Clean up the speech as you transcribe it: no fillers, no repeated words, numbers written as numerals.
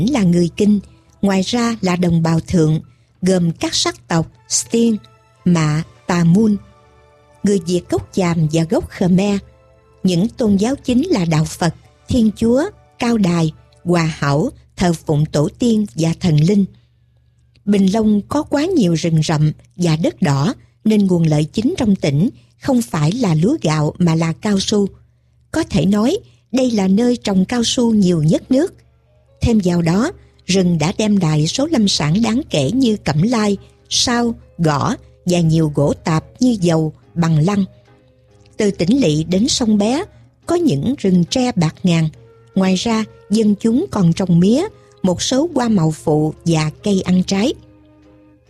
là người Kinh, ngoài ra là đồng bào thượng, gồm các sắc tộc Stiên, Mạ, Tà Mun, người Việt gốc Chàm và gốc Khmer. Những tôn giáo chính là Đạo Phật, Thiên Chúa, Cao Đài, Hòa Hảo, thờ phụng tổ tiên và thần linh. Bình Long có quá nhiều rừng rậm và đất đỏ, nên nguồn lợi chính trong tỉnh không phải là lúa gạo mà là cao su. Có thể nói đây là nơi trồng cao su nhiều nhất nước. Thêm vào đó, rừng đã đem lại số lâm sản đáng kể như cẩm lai, sao, gõ và nhiều gỗ tạp như dầu, bằng lăng. Từ tỉnh lỵ đến sông Bé có những rừng tre bạt ngàn. Ngoài ra, dân chúng còn trồng mía, một số hoa màu phụ và cây ăn trái.